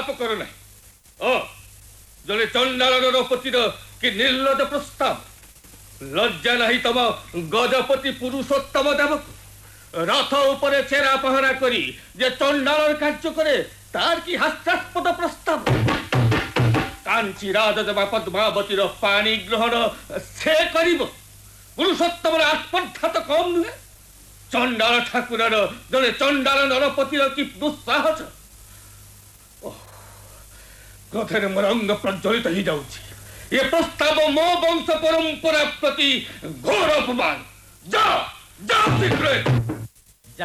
पाप कर ना जड़े चंडाल नरपतिर कि निर्लज प्रस्ताव लज्जा नहीं तम गजपति पुरुषोत्तम देवक रथ उपरे छेरा पहरा करी जे चंडाल कार्य करे तार की हास्यास्पद प्रस्ताव कांची राजदेवा पद्मावतीर पानी ग्रहण से करिब पुरुषोत्तम आत्मर्था तो कम नुहे चंडाल ठाकुर जड़े चंडाल नरपतिर कि दुस्साहस क्रोधे मोर अंग प्रज्वलित ही जाऊँगी ये प्रस्ताव मो वंश परंपरा प्रति घोर अपमान जा जा शीघ्र